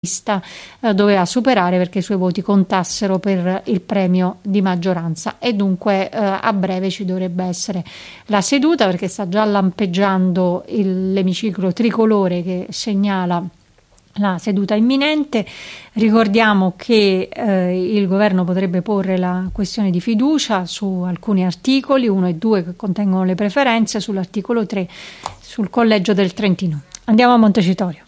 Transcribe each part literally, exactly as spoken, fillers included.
eh, doveva superare perché i suoi voti contassero per il premio di maggioranza, e dunque eh, a breve ci dovrebbe essere la seduta, perché sta già lampeggiando il, l'emiciclo tricolore che segnala la seduta imminente. Ricordiamo che eh, il governo potrebbe porre la questione di fiducia su alcuni articoli, uno e due, che contengono le preferenze, sull'articolo tre sul collegio del Trentino. Andiamo a Montecitorio.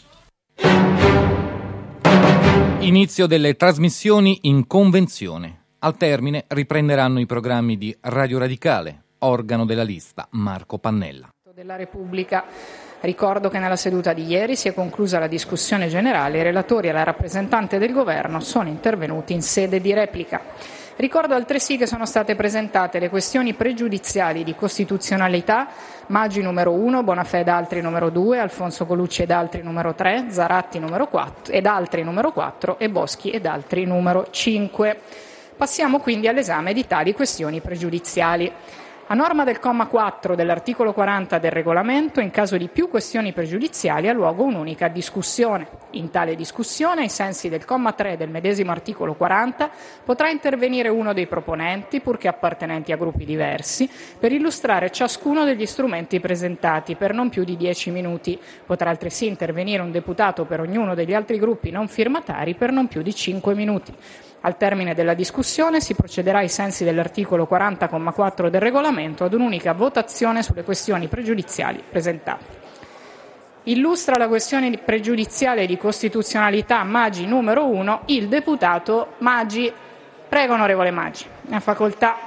Inizio delle trasmissioni in convenzione. Al termine riprenderanno i programmi di Radio Radicale, organo della lista Marco Pannella. Della Repubblica. Ricordo che nella seduta di ieri si è conclusa la discussione generale e i relatori e la rappresentante del governo sono intervenuti in sede di replica. Ricordo altresì che sono state presentate le questioni pregiudiziali di costituzionalità Maggi numero uno, Bonafè ed altri numero due, Alfonso Colucci ed altri numero tre, Zaratti numero quattro ed altri numero quattro e Boschi ed altri numero cinque. Passiamo quindi all'esame di tali questioni pregiudiziali. A norma del comma quattro dell'articolo quaranta del regolamento, in caso di più questioni pregiudiziali ha luogo un'unica discussione. In tale discussione, ai sensi del comma tre del medesimo articolo quaranta, potrà intervenire uno dei proponenti, purché appartenenti a gruppi diversi, per illustrare ciascuno degli strumenti presentati per non più di dieci minuti. Potrà altresì intervenire un deputato per ognuno degli altri gruppi non firmatari per non più di cinque minuti. Al termine della discussione si procederà ai sensi dell'articolo quaranta, comma quattro del regolamento ad un'unica votazione sulle questioni pregiudiziali presentate. Illustra la questione pregiudiziale di costituzionalità Maggi numero uno il deputato Maggi. Prego, onorevole Maggi, ha facoltà.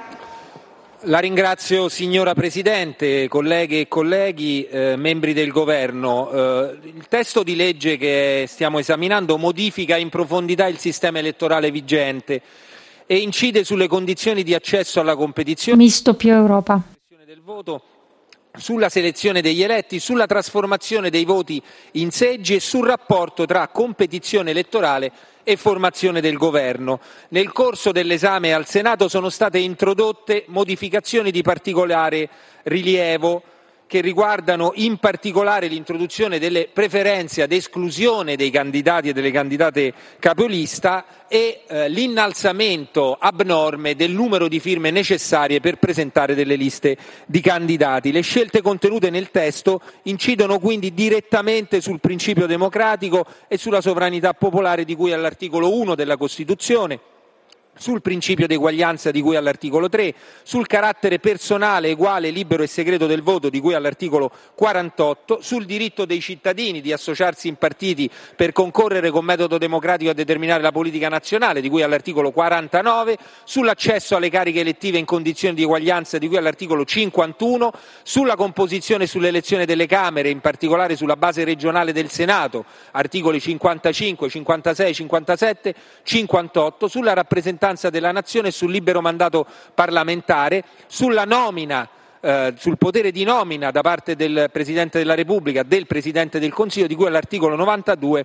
La ringrazio, signora Presidente, colleghe e colleghi, eh, membri del Governo. Eh, il testo di legge che stiamo esaminando modifica in profondità il sistema elettorale vigente e incide sulle condizioni di accesso alla competizione Misto più Europa. del voto, sulla selezione degli eletti, sulla trasformazione dei voti in seggi e sul rapporto tra competizione elettorale e formazione del governo. Nel corso dell'esame al Senato sono state introdotte modificazioni di particolare rilievo che riguardano in particolare l'introduzione delle preferenze ad esclusione dei candidati e delle candidate capolista e eh, l'innalzamento abnorme del numero di firme necessarie per presentare delle liste di candidati. Le scelte contenute nel testo incidono quindi direttamente sul principio democratico e sulla sovranità popolare di cui all'articolo uno della Costituzione, sul principio di eguaglianza di cui all'articolo tre, sul carattere personale, eguale, libero e segreto del voto di cui all'articolo quarantotto, sul diritto dei cittadini di associarsi in partiti per concorrere con metodo democratico a determinare la politica nazionale di cui all'articolo quarantanove, sull'accesso alle cariche elettive in condizioni di eguaglianza di cui all'articolo cinquantuno, sulla composizione e sull'elezione delle Camere, in particolare sulla base regionale del Senato, articoli cinquantacinque, cinquantasei, cinquantasette, cinquantotto, sulla rappresentanza della nazione e sul libero mandato parlamentare, sulla nomina, eh, sul potere di nomina da parte del Presidente della Repubblica, del Presidente del Consiglio di cui all'articolo novantadue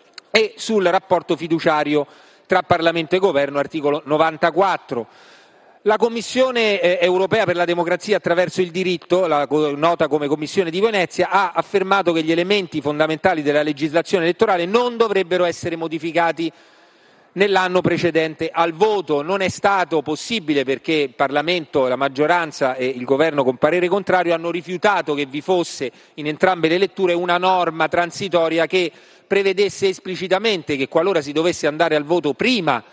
e sul rapporto fiduciario tra Parlamento e Governo, articolo novantaquattro. La Commissione eh, europea per la democrazia attraverso il diritto, la nota come Commissione di Venezia, ha affermato che gli elementi fondamentali della legislazione elettorale non dovrebbero essere modificati nell'anno precedente al voto. Non è stato possibile perché il Parlamento, la maggioranza e il Governo con parere contrario hanno rifiutato che vi fosse in entrambe le letture una norma transitoria che prevedesse esplicitamente che qualora si dovesse andare al voto prima,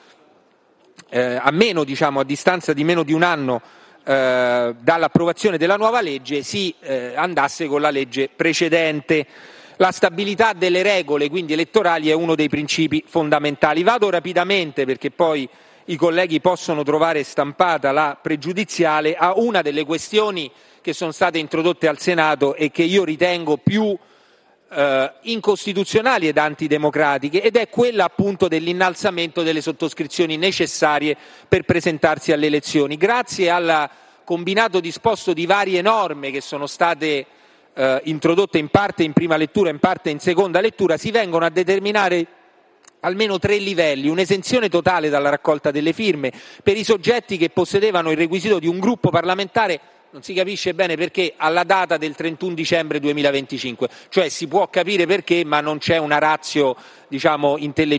eh, a meno diciamo a distanza di meno di un anno eh, dall'approvazione della nuova legge, si eh, andasse con la legge precedente. La stabilità delle regole, quindi elettorali, è uno dei principi fondamentali. Vado rapidamente, perché poi i colleghi possono trovare stampata la pregiudiziale, a una delle questioni che sono state introdotte al Senato e che io ritengo più eh, incostituzionali ed antidemocratiche, ed è quella appunto dell'innalzamento delle sottoscrizioni necessarie per presentarsi alle elezioni. Grazie al combinato disposto di varie norme che sono state Eh, introdotte in parte in prima lettura e in parte in seconda lettura, si vengono a determinare almeno tre livelli: un'esenzione totale dalla raccolta delle firme per i soggetti che possedevano il requisito di un gruppo parlamentare, non si capisce bene perché, alla data del trentuno dicembre duemilaventicinque, cioè si può capire perché, ma non c'è una ratio diciamo intellegibile.